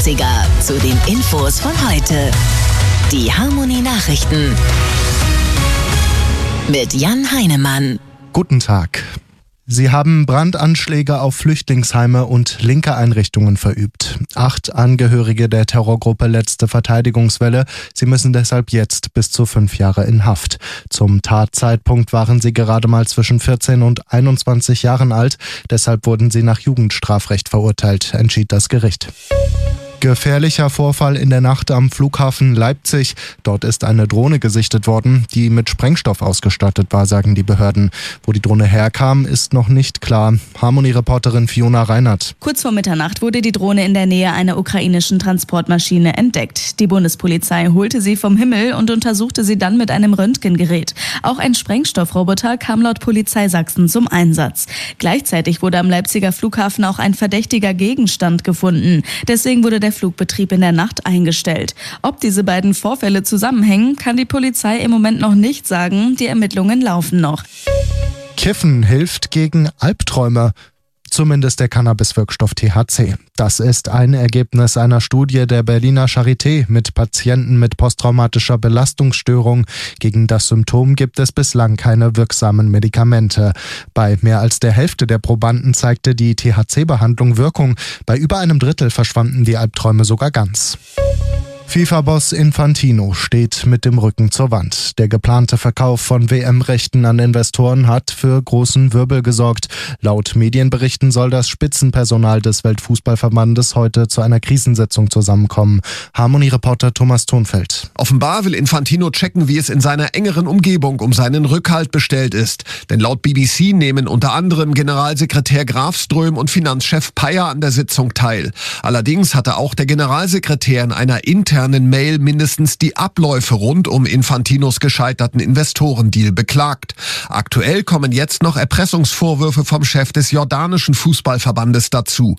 Klassiker zu den Infos von heute. Die Harmony Nachrichten mit Jan Heinemann. Guten Tag. Sie haben Brandanschläge auf Flüchtlingsheime und linke Einrichtungen verübt. 8 Angehörige der Terrorgruppe Letzte Verteidigungswelle. Sie müssen deshalb jetzt bis zu 5 Jahre in Haft. Zum Tatzeitpunkt waren sie gerade mal zwischen 14 und 21 Jahren alt. Deshalb wurden sie nach Jugendstrafrecht verurteilt, entschied das Gericht. Gefährlicher Vorfall in der Nacht am Flughafen Leipzig. Dort ist eine Drohne gesichtet worden, die mit Sprengstoff ausgestattet war, sagen die Behörden. Wo die Drohne herkam, ist noch nicht klar. Harmony-Reporterin Fiona Reinhardt. Kurz vor Mitternacht wurde die Drohne in der Nähe einer ukrainischen Transportmaschine entdeckt. Die Bundespolizei holte sie vom Himmel und untersuchte sie dann mit einem Röntgengerät. Auch ein Sprengstoffroboter kam laut Polizei Sachsen zum Einsatz. Gleichzeitig wurde am Leipziger Flughafen auch ein verdächtiger Gegenstand gefunden. Deswegen wurde der Flugbetrieb in der Nacht eingestellt. Ob diese beiden Vorfälle zusammenhängen, kann die Polizei im Moment noch nicht sagen. Die Ermittlungen laufen noch. Kiffen hilft gegen Albträume. Zumindest der Cannabis-Wirkstoff THC. Das ist ein Ergebnis einer Studie der Berliner Charité mit Patienten mit posttraumatischer Belastungsstörung. Gegen das Symptom gibt es bislang keine wirksamen Medikamente. Bei mehr als der Hälfte der Probanden zeigte die THC-Behandlung Wirkung. Bei über einem Drittel verschwanden die Albträume sogar ganz. FIFA-Boss Infantino steht mit dem Rücken zur Wand. Der geplante Verkauf von WM-Rechten an Investoren hat für großen Wirbel gesorgt. Laut Medienberichten soll das Spitzenpersonal des Weltfußballverbandes heute zu einer Krisensitzung zusammenkommen. Harmony-Reporter Thomas Thonfeld. Offenbar will Infantino checken, wie es in seiner engeren Umgebung um seinen Rückhalt bestellt ist. Denn laut BBC nehmen unter anderem Generalsekretär Grafström und Finanzchef Payer an der Sitzung teil. Allerdings hatte auch der Generalsekretär in einer internen Mail mindestens die Abläufe rund um Infantinos gescheiterten Investorendeal beklagt. Aktuell kommen jetzt noch Erpressungsvorwürfe vom Chef des jordanischen Fußballverbandes dazu.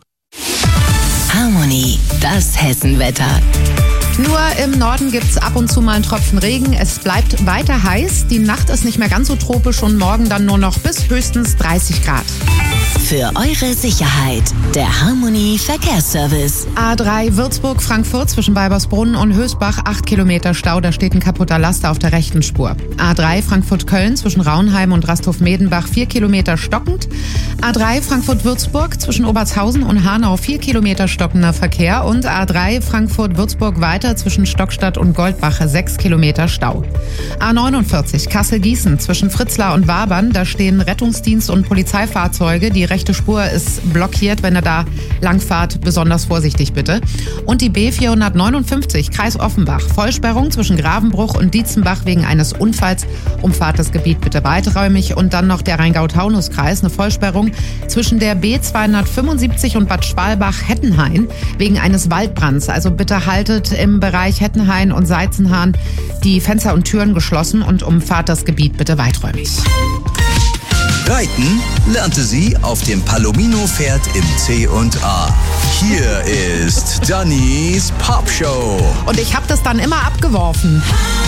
Harmony, das Hessenwetter. Nur im Norden gibt's ab und zu mal einen Tropfen Regen. Es bleibt weiter heiß. Die Nacht ist nicht mehr ganz so tropisch und morgen dann nur noch bis höchstens 30 Grad. Für eure Sicherheit, der Harmony Verkehrsservice. A3 Würzburg-Frankfurt zwischen Weibersbrunn und Hösbach 8 Kilometer Stau, da steht ein kaputter Laster auf der rechten Spur. A3 Frankfurt-Köln zwischen Raunheim und Rasthof-Medenbach 4 Kilometer stockend. A3 Frankfurt-Würzburg zwischen Obertshausen und Hanau 4 Kilometer stockender Verkehr und A3 Frankfurt-Würzburg weiter zwischen Stockstadt und Goldbach 6 Kilometer Stau. A49 Kassel-Gießen zwischen Fritzlar und Wabern, da stehen Rettungsdienst und Polizeifahrzeuge. Die rechte Spur ist blockiert, wenn ihr da langfahrt, besonders vorsichtig bitte. Und die B459 Kreis Offenbach, Vollsperrung zwischen Gravenbruch und Dietzenbach wegen eines Unfalls. Umfahrt das Gebiet bitte weiträumig. Und dann noch der Rheingau-Taunus-Kreis, eine Vollsperrung zwischen der B275 und Bad Schwalbach-Hettenhain wegen eines Waldbrands. Also bitte haltet im Bereich Hettenhain und Seizenhahn die Fenster und Türen geschlossen und umfahrt das Gebiet bitte weiträumig. Reiten lernte sie auf dem Palomino-Pferd im C&A. Hier ist Dannys Popshow. Und ich habe das dann immer abgeworfen.